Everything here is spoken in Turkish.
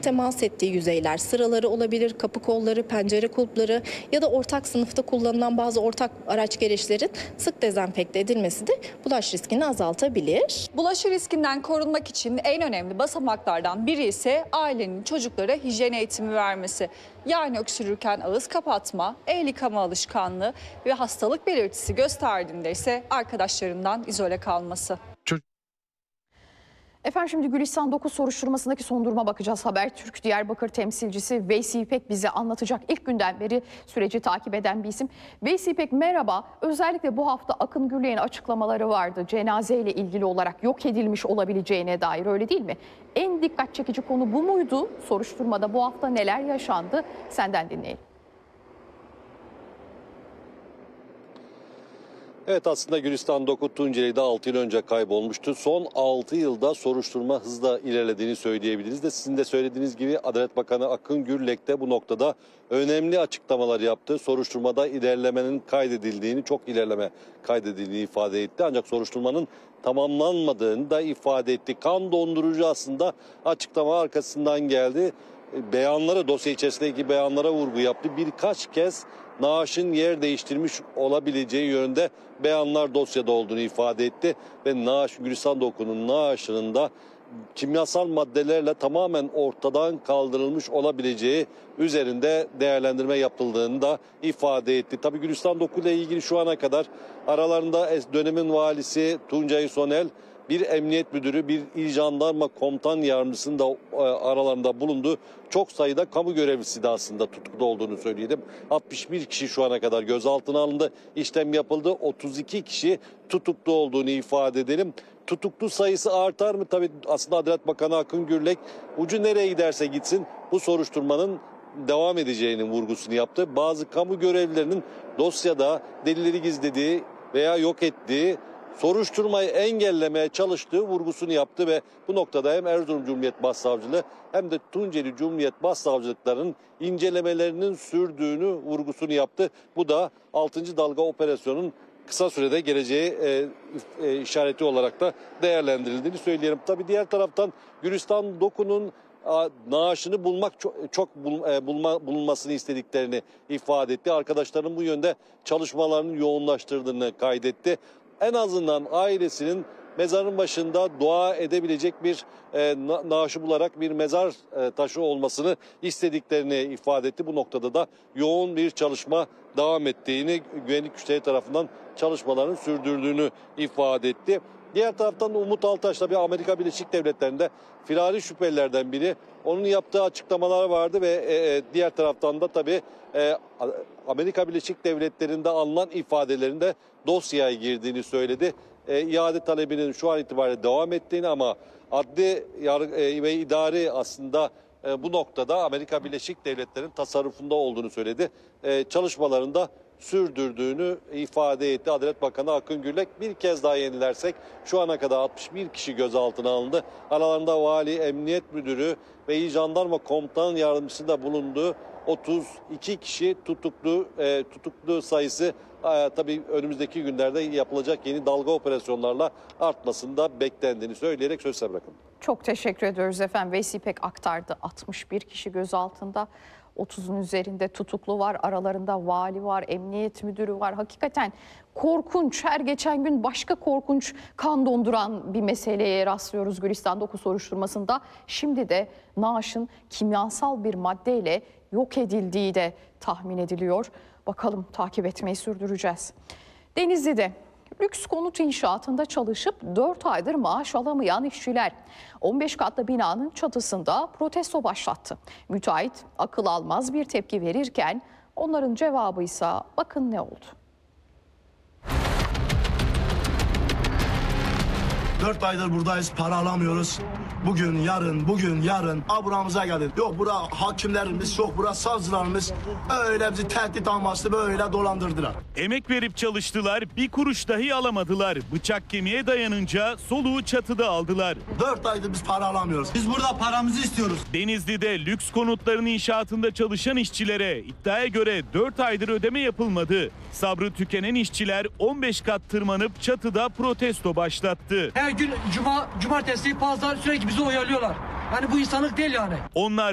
temas ettiği yüzeyler, sıraları olabilir, kapı kolları, pencere kulpları ya da ortak sınıfta kullanılan bazı ortak araç gereçlerin sık dezenfekte edilmesi de bulaş riskini azaltabilir. Bulaşı riskinden korunmak için en önemli basamaklardan biri ise ailenin çocuklara hijyen eğitimi vermesi. Yani öksürürken ağız kapatma, el yıkama alışkanlığı ve hastalık belirtisi gösterdiğinde ise arkadaşlarından izole kalması. Efendim şimdi Gülistan 9 soruşturmasındaki son duruma bakacağız. Habertürk Diyarbakır temsilcisi Veysi İpek bize anlatacak. İlk günden beri süreci takip eden bir isim. Veysi İpek merhaba. Özellikle bu hafta Akın Gürlek'in açıklamaları vardı. Cenazeyle ilgili olarak yok edilmiş olabileceğine dair, öyle değil mi? En dikkat çekici konu bu muydu? Soruşturmada bu hafta neler yaşandı? Senden dinleyelim. Evet, aslında Gülistan Doku Tunceli'de 6 yıl önce kaybolmuştu. Son 6 yılda soruşturma hızla ilerlediğini söyleyebiliriz de sizin de söylediğiniz gibi Adalet Bakanı Akın Gürlek de bu noktada önemli açıklamalar yaptı. Soruşturmada ilerlemenin kaydedildiğini, çok ilerleme kaydedildiğini ifade etti. Ancak soruşturmanın tamamlanmadığını da ifade etti. Kan dondurucu aslında açıklama arkasından geldi. Beyanlara, dosya içerisindeki beyanlara vurgu yaptı. Birkaç kez naaşın yer değiştirmiş olabileceği yönünde beyanlar dosyada olduğunu ifade etti. Ve Gülistan Doku'nun naaşının da kimyasal maddelerle tamamen ortadan kaldırılmış olabileceği üzerinde değerlendirme yapıldığını da ifade etti. Tabii Gülistan Doku ile ilgili şu ana kadar aralarında dönemin valisi Tuncay Sonel, bir emniyet müdürü, bir il jandarma komutan yardımcısının da aralarında bulundu. Çok sayıda kamu görevlisi de aslında tutuklu olduğunu söyleyelim. 61 kişi şu ana kadar gözaltına alındı. İşlem yapıldı. 32 kişi tutuklu olduğunu ifade edelim. Tutuklu sayısı artar mı? Tabii aslında Adalet Bakanı Akın Gürlek ucu nereye giderse gitsin bu soruşturmanın devam edeceğinin vurgusunu yaptı. Bazı kamu görevlilerinin dosyada delilleri gizlediği veya yok ettiği, soruşturmayı engellemeye çalıştığı vurgusunu yaptı ve bu noktada hem Erzurum Cumhuriyet Başsavcılığı hem de Tunceli Cumhuriyet Başsavcılıklarının incelemelerinin sürdüğünü vurgusunu yaptı. Bu da 6. dalga operasyonun kısa sürede geleceği işareti olarak da değerlendirildiğini söyleyelim. Tabii diğer taraftan Gülistan Doku'nun naaşını bulunmasını istediklerini ifade etti. Arkadaşlarının bu yönde çalışmalarını yoğunlaştırdığını kaydetti. En azından ailesinin mezarın başında dua edebilecek bir naaşı bularak bir mezar taşı olmasını istediklerini ifade etti. Bu noktada da yoğun bir çalışma devam ettiğini, güvenlik güçleri tarafından çalışmaların sürdürdüğünü ifade etti. Diğer taraftan da Umut Altaş tabii Amerika Birleşik Devletleri'nde firari şüphelilerden biri. Onun yaptığı açıklamalar vardı ve diğer taraftan da tabii Amerika Birleşik Devletleri'nde alınan ifadelerinde dosyaya girdiğini söyledi. İade talebinin şu an itibariyle devam ettiğini ama adli ve idari aslında bu noktada Amerika Birleşik Devletleri'nin tasarrufunda olduğunu söyledi. Çalışmalarında sürdürdüğünü ifade etti Adalet Bakanı Akın Gürlek. Bir kez daha yenilersek şu ana kadar 61 kişi gözaltına alındı. Aralarında vali, emniyet müdürü ve il jandarma komutan yardımcısı da bulundu. 32 kişi tutuklu sayısı tabii önümüzdeki günlerde yapılacak yeni dalga operasyonlarla artmasında beklendiğini söyleyerek söz size bırakın. Çok teşekkür ediyoruz efendim. Veysi İpek aktardı. 61 kişi gözaltında. 30'un üzerinde tutuklu var, aralarında vali var, emniyet müdürü var. Hakikaten korkunç, her geçen gün başka korkunç, kan donduran bir meseleye rastlıyoruz Gülistan Doku soruşturmasında. Şimdi de naaşın kimyasal bir maddeyle yok edildiği de tahmin ediliyor. Bakalım, takip etmeyi sürdüreceğiz. Denizli'de lüks konut inşaatında çalışıp 4 aydır maaş alamayan işçiler 15 katlı binanın çatısında protesto başlattı. Müteahhit akıl almaz bir tepki verirken onların cevabıysa bakın ne oldu. 4 aydır buradayız, para alamıyoruz. Bugün, yarın, buramıza geldi. Yok bura hakimlerimiz, yok bura savcılarımız. Öyle bizi tehdit amaçlı böyle dolandırdılar. Emek verip çalıştılar, bir kuruş dahi alamadılar. Bıçak kemiğe dayanınca soluğu çatıda aldılar. 4 aydır biz para alamıyoruz. Biz burada paramızı istiyoruz. Denizli'de lüks konutların inşaatında çalışan işçilere iddiaya göre 4 aydır ödeme yapılmadı. Sabrı tükenen işçiler 15 kat tırmanıp çatıda protesto başlattı. Her gün cumartesi, pazar sürekli bizi oyalıyorlar. Yani bu insanlık değil yani. Onlar